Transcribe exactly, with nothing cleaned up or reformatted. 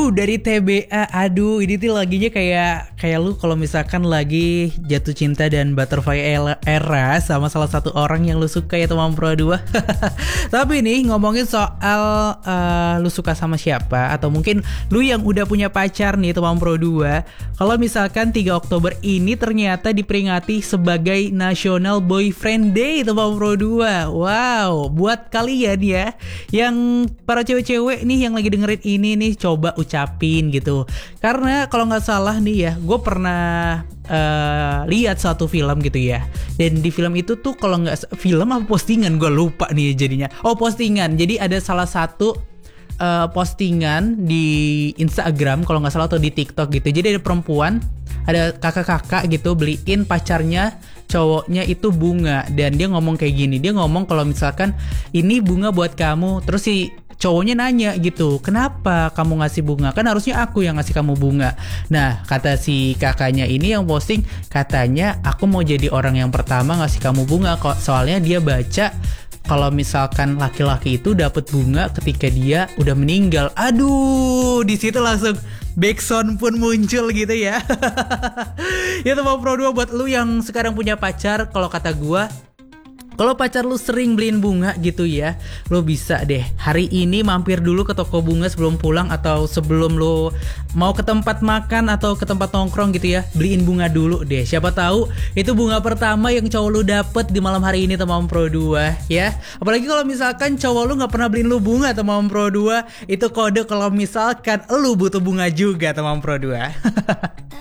Uh dari T B A, aduh ini tuh laginya kayak kayak lu kalau misalkan lagi jatuh cinta dan butterfly era sama salah satu orang yang lu suka ya teman Pro dua. Tapi nih ngomongin soal uh, lu suka sama siapa atau mungkin lu yang udah punya pacar nih teman Pro dua. Kalau misalkan tiga Oktober ini ternyata diperingati sebagai National Boyfriend Day teman Pro dua. Wow, buat kalian ya yang para cewek-cewek nih yang lagi dengerin ini nih coba ucapin gitu. Karena kalau nggak salah nih ya, gue pernah uh, lihat satu film gitu ya. Dan di film itu tuh kalau nggak film apa postingan gue lupa nih jadinya. Oh postingan. Jadi ada salah satu uh, postingan di Instagram kalau nggak salah atau di TikTok gitu. Jadi ada perempuan, ada kakak-kakak gitu beliin pacarnya cowoknya itu bunga dan dia ngomong kayak gini. Dia ngomong kalau misalkan ini bunga buat kamu. Terus si cowoknya nanya gitu, kenapa kamu ngasih bunga? Kan harusnya aku yang ngasih kamu bunga. Nah, kata si kakaknya ini yang posting, katanya aku mau jadi orang yang pertama ngasih kamu bunga kok. Soalnya dia baca kalau misalkan laki-laki itu dapat bunga ketika dia udah meninggal. Aduh, di situ langsung backsound pun muncul gitu ya. Ya teman Pro dua buat lu yang sekarang punya pacar, kalau kata gua, kalau pacar lu sering beliin bunga gitu ya, lu bisa deh hari ini mampir dulu ke toko bunga sebelum pulang atau sebelum lu mau ke tempat makan atau ke tempat nongkrong gitu ya, beliin bunga dulu deh. Siapa tahu itu bunga pertama yang cowok lu dapet di malam hari ini teman Pro dua ya. Apalagi kalau misalkan cowok lu gak pernah beliin lu bunga teman Pro dua, itu kode kalau misalkan lu butuh bunga juga teman Pro dua.